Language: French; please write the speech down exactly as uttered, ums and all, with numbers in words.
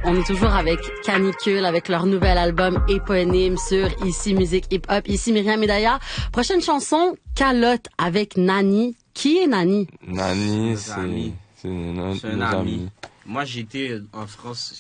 On est toujours avec Canicule, avec leur nouvel album éponyme sur Ici Musique Hip Hop. Ici Myriam Medaya. Prochaine chanson, Calotte avec Nani. Qui est Nani? Nani, Nos c'est amis. c'est no- C'est un nos ami. amis. Moi, j'étais en France